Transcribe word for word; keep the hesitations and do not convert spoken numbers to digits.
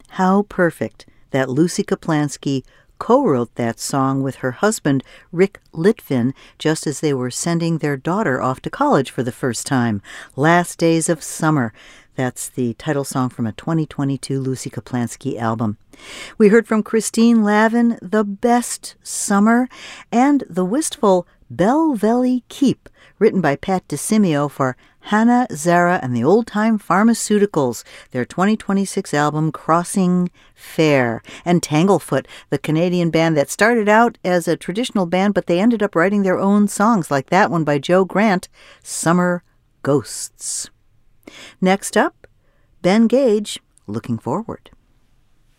How perfect that Lucy Kaplansky co-wrote that song with her husband, Rick Litvin, just as they were sending their daughter off to college for the first time. Last Days of Summer. That's the title song from a twenty twenty-two Lucy Kaplansky album. We heard from Christine Lavin, The Best Summer, and the wistful Bell Valley Keep, written by Pat DeSimio for Hannah, Zara, and the Old Time Pharmaceuticals, their twenty twenty-six album Crossing Fair. And Tanglefoot, the Canadian band that started out as a traditional band, but they ended up writing their own songs, like that one by Joe Grant, Summer Ghosts. Next up, Ben Gage, Looking Forward.